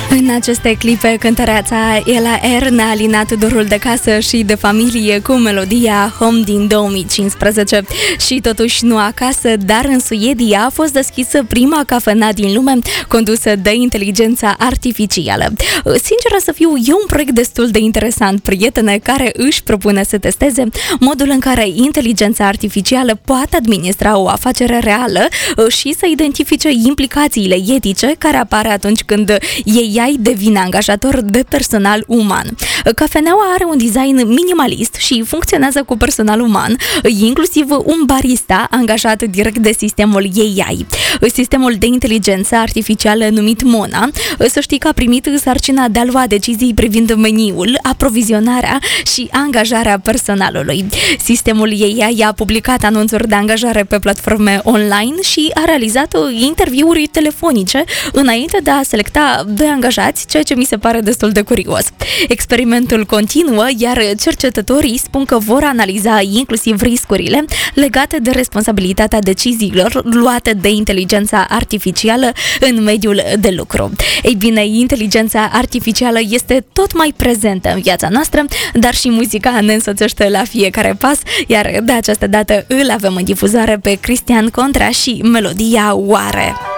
În aceste clipe, cântăreața Ela R ne-a alinat dorul de casă și de familie cu melodia Home din 2015. Și totuși nu acasă, dar în Suedia a fost deschisă prima cafenea din lume condusă de inteligența artificială. Sinceră să fiu, e un proiect destul de interesant, prietene, care își propune să testeze modul în care inteligența artificială poate administra o afacere reală și să identifice implicațiile etice care apar atunci când AI devine angajator de personal uman. Cafeneaua are un design minimalist și funcționează cu personal uman, inclusiv un barista angajat direct de sistemul AI. Sistemul de inteligență artificială numit Mona, să știi că a primit sarcina de a lua decizii privind meniul, aprovizionarea și angajarea personalului. Sistemul AI a publicat anunțuri de angajare pe platforme online și a realizat interviuri telefonice înainte de a selecta doi angajați, ceea ce mi se pare destul de curios. Experimentul continuă, iar cercetătorii spun că vor analiza inclusiv riscurile legate de responsabilitatea deciziilor luate de inteligența artificială în mediul de lucru. Ei bine, inteligența artificială este tot mai prezentă în viața noastră, dar și muzica ne însoțește la fiecare pas, iar de această dată îl avem în difuzare pe Cristian Contra și melodia Oare.